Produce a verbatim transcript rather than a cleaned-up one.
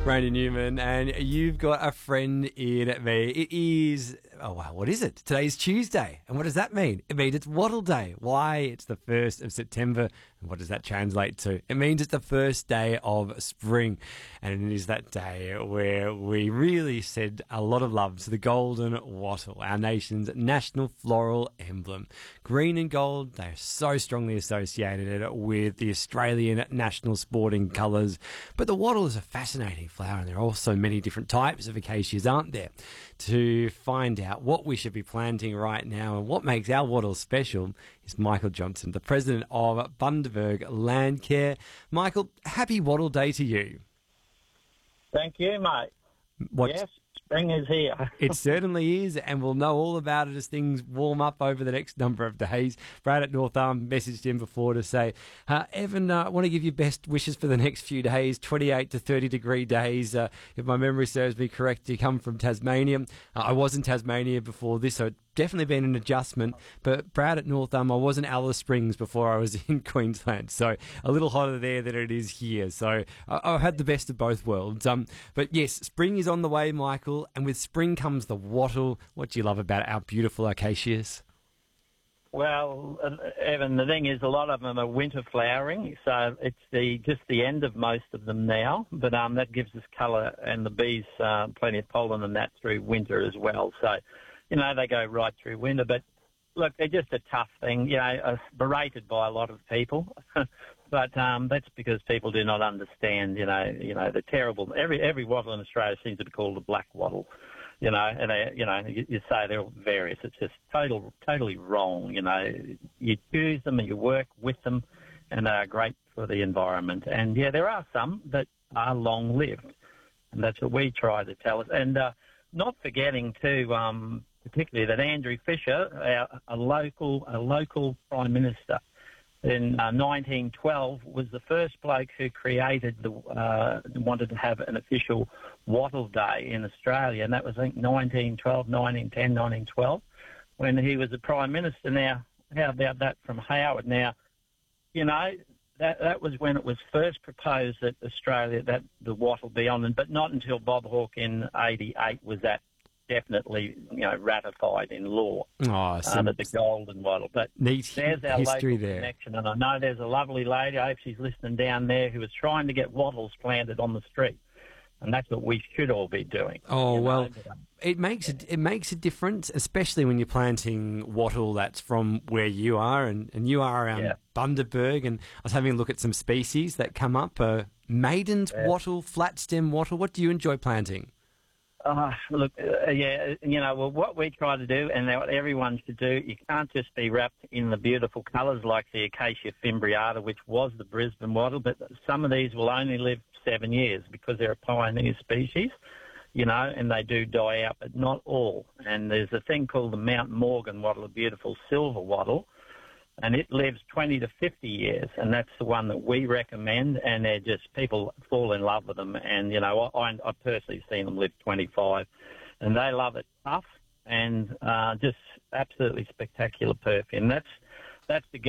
Randy Newman, and you've got a friend in me. It is, oh wow, what is it? Today's Tuesday. And what does that mean? It means it's Wattle Day. Why? It's the first of September. And what does that translate to? It means it's the first day of spring. And it is that day where we really said a lot of love to the golden wattle, our nation's national floral emblem. Green and gold, they are so strongly associated with the Australian national sporting colours. But the wattle is a fascinating flower, and there are also many different types of acacias, aren't there? To find out what we should be planting right now and what makes our wattle special is Michael Johnson, the president of Bundaberg Landcare. Michael, happy Wattle Day to you. Thank you, mate. What, yes, spring is here. It certainly is, and we'll know all about it as things warm up over the next number of days. Brad at North Arm messaged in before to say, uh, Evan, I uh, want to give you best wishes for the next few days, twenty-eight to thirty degree days. Uh, if my memory serves me correct, you come from Tasmania. Uh, I was in Tasmania before this, so definitely been an adjustment. But Brad at North Arm, I was in Alice Springs before I was in Queensland, so a little hotter there than it is here. So I, I had the best of both worlds. Um, but yes, spring is on the way, Michael, and with spring comes the wattle. What do you love about our beautiful acacias? Well, uh, Evan, the thing is, a lot of them are winter flowering, so it's the just the end of most of them now. But um, that gives us colour, and the bees uh, plenty of pollen and that through winter as well. So, you know, they go right through winter. But look, they're just a tough thing, you know, uh, berated by a lot of people. But um, that's because people do not understand, you know, you know, the terrible. Every every wattle in Australia seems to be called a black wattle. You know, and they, you know, you, you say they're various. It's just total, totally wrong. You know, you choose them and you work with them, and they are great for the environment. And yeah, there are some that are long-lived, and that's what we try to tell us. And uh, not forgetting too, um, particularly that Andrew Fisher, our, a local, a local prime minister, in uh, nineteen twelve, was the first bloke who created the uh, wanted to have an official Wattle Day in Australia, and that was I think nineteen twelve, nineteen ten, nineteen twelve, when he was the prime minister. Now, how about that from Howard? Now, you know, that that was when it was first proposed that Australia that the wattle be on, but not until Bob Hawke in eighty-eight was that definitely, you know, ratified in law. Oh, some uh, the golden wattle. But neat there's our history local there. Connection, and I know there's a lovely lady, I hope she's listening down there, who is trying to get wattles planted on the street. And that's what we should all be doing. Oh, you know? well, it makes it, it makes a difference, especially when you're planting wattle that's from where you are, and, and you are around yeah. Bundaberg, and I was having a look at some species that come up. Uh, maidens yeah. wattle, flat stem wattle. What do you enjoy planting? Uh, look, uh, yeah, you know, well, what we try to do, and what everyone should do, you can't just be wrapped in the beautiful colours like the Acacia fimbriata, which was the Brisbane wattle, but some of these will only live seven years because they're a pioneer species, you know, and they do die out, but not all. And there's a thing called the Mount Morgan wattle, a beautiful silver wattle, and it lives twenty to fifty years, and that's the one that we recommend, and they're just, people fall in love with them, and, you know, I, I personally seen them live twenty-five, and they love it tough, and uh, just absolutely spectacular perfume. That's, that's the